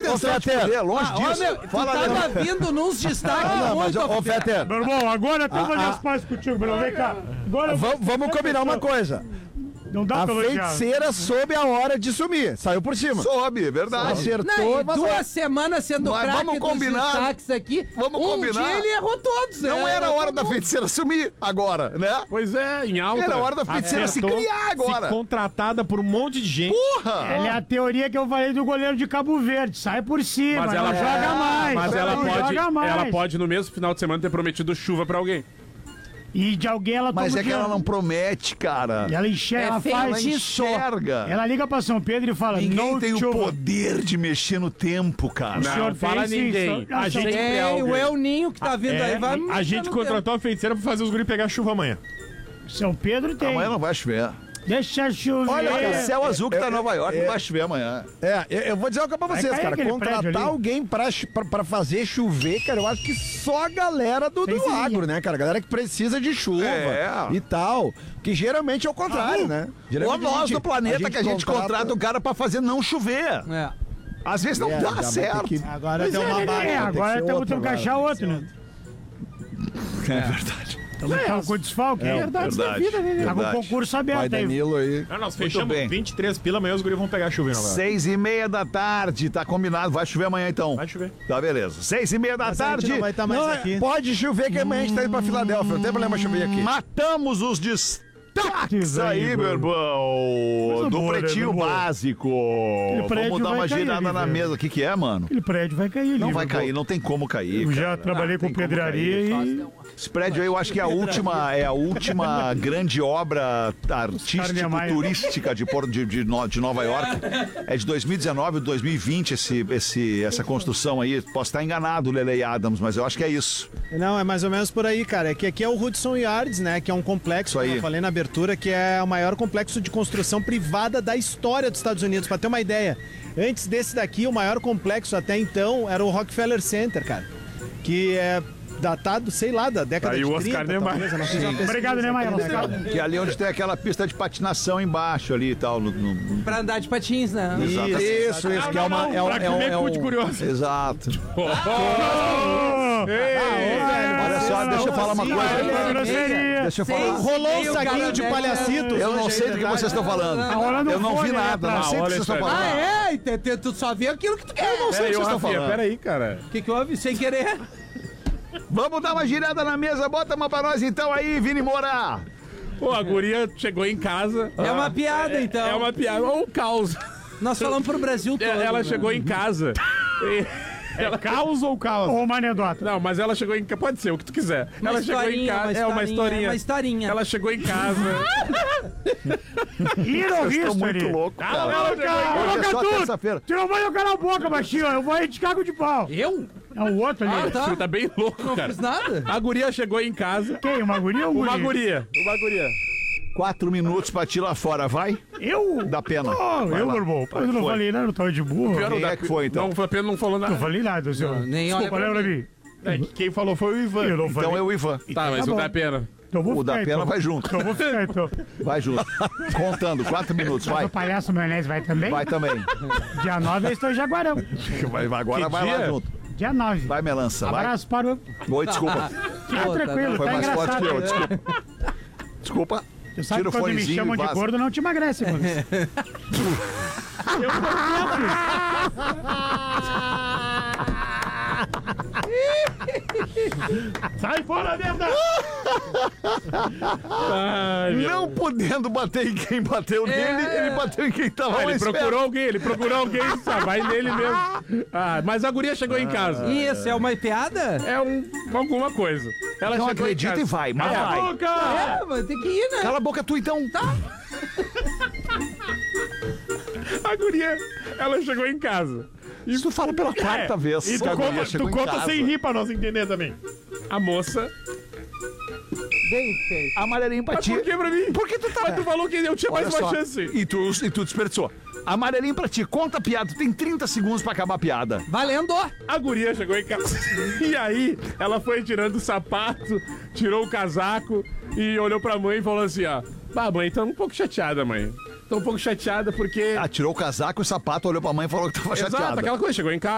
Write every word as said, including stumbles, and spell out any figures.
pensando em te fuder, longe Ah, ó, disso. meu, tu Fala, tava Leandro. vindo nos destaques Não, mas, muito, ô, Fetter, Meu irmão, agora eu tenho que fazer Ah, as pazes contigo, meu irmão. Vem cá. Agora eu- va- vamos combinar uma coisa. Não dá A pra elogiar. feiticeira soube a hora de sumir. Saiu por cima. Sobe, é verdade. Acertou, Não, e mas duas semanas sendo Mas craque vamos dos combinar. destaques aqui. Vamos um combinar. dia ele errou todos. Não é, era a hora da todo mundo. feiticeira sumir agora, né? Pois é, em alta. Era a hora da feiticeira se Acertou, criar agora. se contratada por um monte de gente. Porra! Ela é a teoria que eu falei do goleiro de Cabo Verde. Sai por cima, Mas não ela joga mais. Mas ela não pode, joga mais. ela pode no mesmo final de semana ter prometido chuva pra alguém. E de alguém ela toma Mas é o que ela dinheiro. não promete, cara. E ela enxerga, É ela feio, faz. mas Ela isso. enxerga. Ela liga pra São Pedro e fala: Ninguém no tem o chuva. poder de mexer no tempo, cara. Não, senhor fala fez ninguém. isso. A Não, gente É, é o El Ninho que tá vindo É, aí vai. a mexer gente no contratou a feiticeira pra fazer os guri pegar chuva amanhã. São Pedro tem. Amanhã não vai chover. Deixa chover. Olha, é céu azul que tá em Nova York, é- não vai chover amanhã. É, eu, eu vou dizer uma coisa pra Vai vocês, cair cara. aquele prédio Contratar ali. alguém pra, chu- pra, pra fazer chover, cara, eu acho que só a galera do, do Sim, sim. agro, né, cara? A galera que precisa de chuva É. e tal. Que geralmente é o contrário, né? Ou Geralmente a nós gente- do planeta que a gente contrata o cara pra fazer não chover. É. Às vezes não É, já dá vai ter certo. que- Agora Pois tem uma é, baixa. é, agora ser temos outro que agora, achar tem que outro, né? É verdade. Estamos com desfalque. É, hein? verdade, Tá com verdade. concurso Vai, aberto aí. Danilo aí. Não, nós Muito fechamos bem. vinte e três pila, amanhã os guri vão pegar chuva em Nova York. Seis e meia da tarde, tá combinado. Vai chover amanhã então. Vai chover. Tá, beleza. Seis e meia da Mas a gente tarde. não vai estar mais Não, é- aqui. pode chover que amanhã a gente tá indo pra Filadélfia. Não tem problema chover aqui. Matamos os destaques Isso aí, aí, meu mano. irmão. Coisa Do boa, né, pretinho meu irmão? básico. prédio Vamos dar vai uma cair girada ali, na velho. mesa. O que que é, mano? Aquele prédio vai cair ali. Não vai meu cair, irmão. não tem como cair. Eu já cara. trabalhei Não com tem como pedraria cair. e. Esse prédio aí eu acho que é a última, é a última grande obra artístico-turística de, Por- de, de, No- de Nova York. É de dois mil e dezenove, dois mil e vinte esse, esse, essa construção aí. Posso estar enganado, Lele Adams, mas eu acho que é isso. Não, é mais ou menos por aí, cara. É que aqui é o Hudson Yards, né? Que é um complexo, Isso aí. como eu falei na abertura, que é o maior complexo de construção privada da história dos Estados Unidos. Pra ter uma ideia, antes desse daqui, o maior complexo até então era o Rockefeller Center, cara. Que é datado, sei lá, da década Aí de o Oscar trinta, Niemeyer. talvez. Eu não fiz uma pesquisa Obrigado, né, Maia? aqui, cara? Que é ali onde tem aquela pista de patinação embaixo ali e tal. no- no- Pra andar de patins, né? Exato. Isso, isso, que é uma. É, um- pra é, um- comer é cu de um- curioso. Exato. Ei, Olha só, deixa eu falar uma coisa. Grosseria. Deixa eu falar. Seis Rolou meio um saquinho de cara, palhacitos. Eu não hoje sei aí, do que verdade. vocês estão falando. Tá rolando Eu não vi fone ali nada, não atrás. sei do que Olha vocês estão isso aí. Ah, falando. é? E te- te- Tu só vê aquilo que tu quer. Eu não sei o que Peraí, vocês ô, estão Rafinha, falando. peraí, cara. O que que houve? Sem querer. Vamos dar uma girada na mesa, bota uma pra nós então aí, Vini Moura. Pô, a guria chegou em casa. É uma piada, então. É uma piada, ou um caos. Nós falamos pro Brasil todo. É, Ela né? chegou em casa. E- É caos ou caos? Ou uma anedota? Não, mas ela chegou em casa. Pode ser, o que tu quiser. Uma ela chegou em historinha, casa. uma É uma historinha, historinha. uma historinha. Ela chegou em casa. Hero Vocês estão muito History. loucos, Ah, cara. ela chegou em casa. Hoje é só Catu, terça-feira. Tu não vai jogar na boca, baixinho. Eu vou aí de cago de pau. Eu? É o outro ali. Ah, tá. Você tá bem louco, Não cara. fiz nada? A guria chegou em casa. Quem? Uma guria ou um Uma guri? guria. Uma guria. Quatro minutos pra ti lá fora, vai? Eu? Dá pena. Oh, Vai eu, lá. meu irmão. Mas eu não Foi. falei nada, eu tava de burro. Pior, Quem o da- é que foi, então? Não, foi apenas não falou Não nada. falei nada, senhor. Não, nem Desculpa, olha pra lembra mim. mim. É, quem falou foi o Ivan. Eu não falei. Então é o Ivan. Tá, mas Tá o bom. da pena. Então vou O da ficar, pena então. vai junto. Então vou ficar, então. Vai junto. Contando, quatro minutos, O vai. palhaço maionese vai também? Vai também. Dia nove eu estou em Jaguarão. Vai, vai, agora Que vai lá dia? junto. Dia nove. Vai, Melança, vai. Abraço para o... Oi, desculpa. Fica Pô, tá tranquilo, Foi tá mais forte engraçado. que eu, desculpa. Desculpa. Tu sabe Tira o quando me fonezinho chamam e de vaza. gordo, não te emagrece, mano. Eu tô Sai fora, merda! Ai, meu. Não podendo bater em quem bateu nele, ele bateu em quem tava Ah, ele mais procurou perto. alguém, ele procurou alguém, só vai nele mesmo. Ah, mas a guria chegou em casa. Isso, é uma piada? É um, alguma coisa. Ela Não chegou em acredita casa. e vai, mas Cala a vai. boca! É, mas tem que ir, né? Cala a boca tu então. Tá. A guria, ela chegou em casa. Isso tu fala pela quarta vez. E tu que a guria conta, chegou tu em conta casa. sem rir pra nós entender também. A moça... Bem feito. Amarelinho pra Mas ti. por que pra mim? Por que tu tá... Mas tu falou que eu tinha Olha mais uma só. chance. E tu, e tu desperdiçou. Amarelinho pra ti. Conta a piada. Tu tem trinta segundos pra acabar a piada. Valendo! A guria chegou em casa. E aí, ela foi tirando o sapato, tirou o casaco e olhou pra mãe e falou assim, ó. Bah, mãe, tô um pouco chateada, mãe. Tô um pouco chateada porque... Ah, tirou o casaco e o sapato, olhou pra mãe e falou que tava Exato, chateada. aquela coisa, chegou em casa.